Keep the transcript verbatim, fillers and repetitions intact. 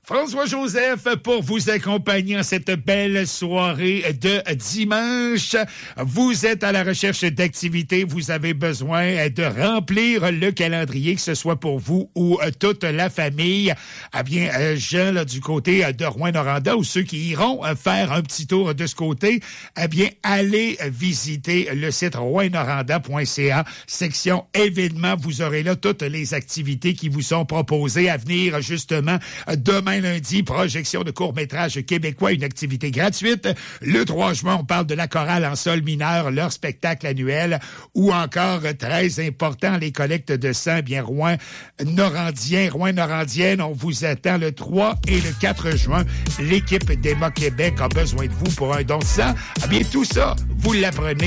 François-Joseph pour vous accompagner en cette belle soirée de dimanche. Vous êtes à la recherche d'activités, vous avez besoin de remplir le calendrier, que ce soit pour vous ou toute la famille. Eh bien, Jean, là, du côté de Rouyn-Noranda, ou ceux qui iront faire un petit tour de ce côté, eh bien, allez visiter le site rouyn noranda point c a, section événements. Vous aurez là toutes les activités qui vous sont proposées à venir justement demain lundi, projection de court-métrage québécois, une activité gratuite. Le trois juin, on parle de la chorale en sol mineur, leur spectacle annuel, ou encore, très important, les collectes de sang, bien Rouyn-Norandien, Rouyn-Norandienne, on vous attend le trois et le quatre juin. L'équipe d'Emma Québec a besoin de vous pour un don de sang. Eh bien, tout ça, vous l'apprenez